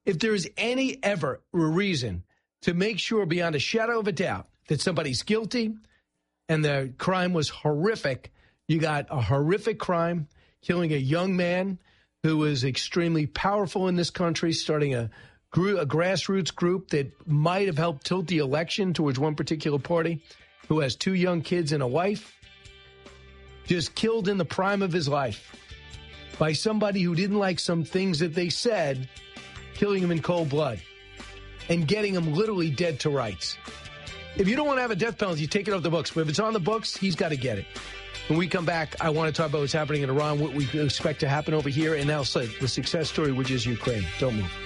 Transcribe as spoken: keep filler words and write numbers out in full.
if there is any ever a reason to make sure beyond a shadow of a doubt that somebody's guilty and the crime was horrific, you got a horrific crime, killing a young man who was extremely powerful in this country, starting a, group, a grassroots group that might have helped tilt the election towards one particular party, who has two young kids and a wife, just killed in the prime of his life by somebody who didn't like some things that they said, killing him in cold blood and getting him literally dead to rights. If you don't want to have a death penalty, take it off the books. But if it's on the books, he's got to get it. When we come back, I want to talk about what's happening in Iran, what we expect to happen over here, and also the success story, which is Ukraine. Don't move.